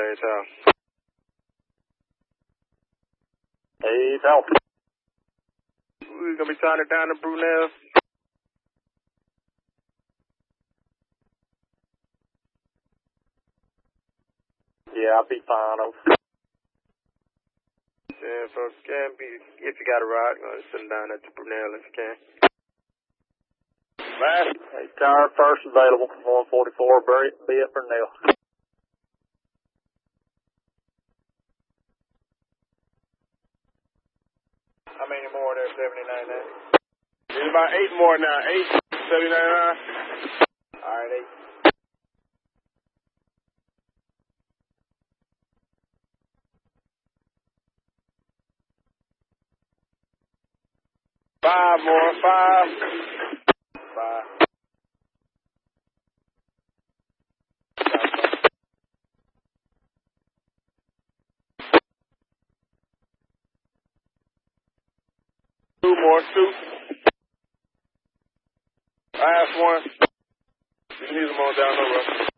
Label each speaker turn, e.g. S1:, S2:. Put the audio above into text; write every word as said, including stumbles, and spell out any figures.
S1: Range House.
S2: Hey, Pal.
S1: We're gonna be tying it down to Brunel.
S2: Yeah, I'll be fine. Over.
S1: Yeah, so if you can be, if you got a ride, uh, send it down at the Brunel if you can.
S2: Right. Hey, tower first available, one forty-four, be it for Neil.
S1: How many more there, seventy-nine now? There's about eight more now, eight, seventy-nine. All right, eight. Five more, five. Five. Two more, two. Last one. You can leave them on down the road.